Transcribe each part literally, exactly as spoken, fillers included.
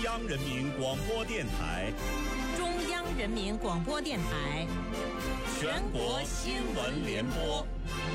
央人民广播电台， 中央人民广播电台， 全国新闻联播。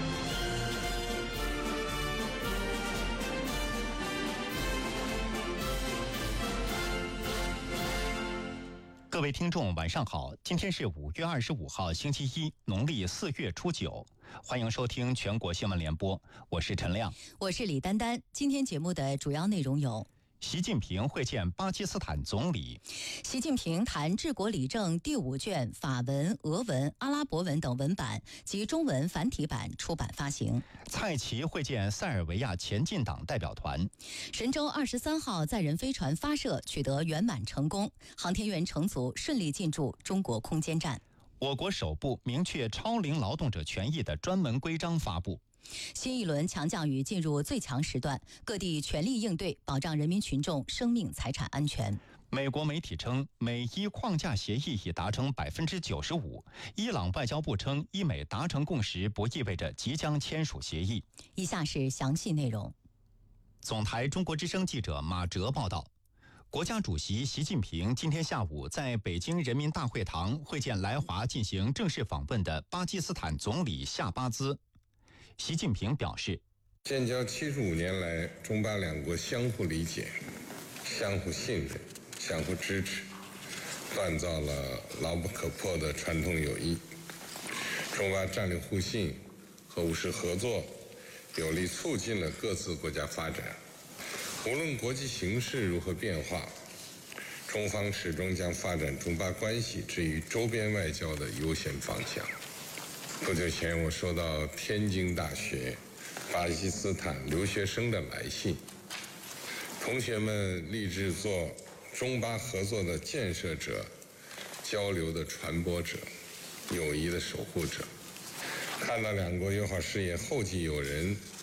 各位听众晚上好，今天是五月二十五号星期一，农历四月初九，欢迎收听全国新闻联播，我是陈亮， 我是李丹丹。今天节目的主要内容有： 习近平会见巴基斯坦总理， 习近平谈治国理政第五卷法文、俄文、阿拉伯文等文版及中文繁体版出版发行。 蔡奇会见塞尔维亚前进党代表团。 神舟二十三号载人飞船发射取得圆满成功，航天员乘组顺利进驻中国空间站。 我国首部明确超龄劳动者权益的专门规章发布。 新一轮强降雨进入最强时段，各地全力应对，保障人民群众生命财产安全。 美国媒体称，美伊框架协议已达成百分之九十五。伊朗外交部称，伊美达成共识不意味着即将签署协议。 以下是详细内容。 总台中国之声记者马哲报道。国家主席习近平今天下午在北京人民大会堂会见来华进行正式访问的巴基斯坦总理夏巴兹。习近平表示， 建交七十五年来，中巴两国相互理解、相互信任、相互支持，锻造了牢不可破的传统友谊。中巴战略互信和务实合作，有力促进了各自国家发展。无论国际形势如何变化，中方始终将发展中巴关系置于周边外交的优先方向。不久前，我收到天津大学巴基斯坦留学生的来信，同学们立志做中巴合作的建设者、交流的传播者、友谊的守护者。看到两国友好事业后继有人，